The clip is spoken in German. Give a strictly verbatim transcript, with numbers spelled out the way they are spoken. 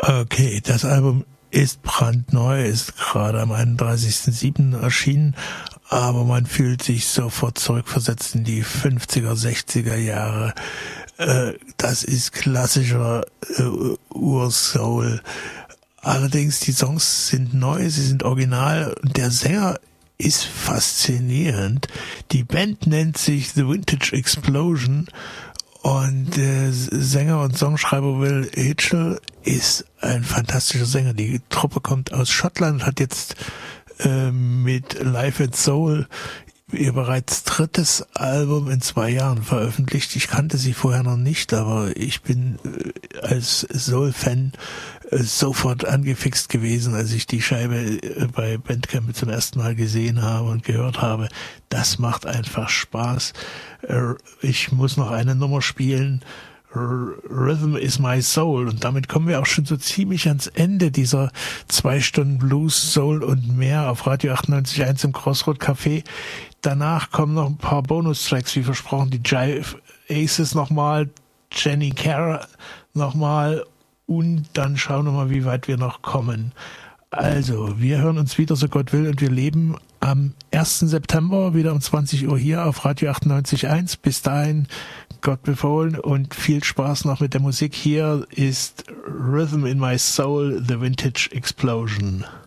Okay, das Album ist brandneu, ist gerade am einunddreißigsten siebten erschienen, aber man fühlt sich sofort zurückversetzt in die fünfziger, sechziger Jahre. Äh, das ist klassischer äh, Ur-Soul. Allerdings, die Songs sind neu, sie sind original und der Sänger ist faszinierend. Die Band nennt sich The Vintage Explosion und der Sänger und Songschreiber Will Hitchell ist ein fantastischer Sänger. Die Truppe kommt aus Schottland, hat jetzt äh, mit Live at Soul ihr bereits drittes Album in zwei Jahren veröffentlicht. Ich kannte sie vorher noch nicht, aber ich bin äh, als Soul-Fan äh, sofort angefixt gewesen, als ich die Scheibe äh, bei Bandcamp zum ersten Mal gesehen habe und gehört habe. Das macht einfach Spaß. Äh, ich muss noch eine Nummer spielen. Rhythm is my soul, und damit kommen wir auch schon so ziemlich ans Ende dieser zwei Stunden Blues, Soul und mehr auf Radio achtundneunzig Komma eins im Crossroad Café. Danach kommen noch ein paar Bonustracks, wie versprochen, die Jive Aces nochmal, Jenny Carr nochmal, und dann schauen wir mal, wie weit wir noch kommen. Also, wir hören uns wieder, so Gott will, und wir leben am ersten September wieder um zwanzig Uhr hier auf Radio achtundneunzig Komma eins. Bis dahin, Gott befohlen und viel Spaß noch mit der Musik. Hier ist Rhythm in My Soul, The Vintage Explosion.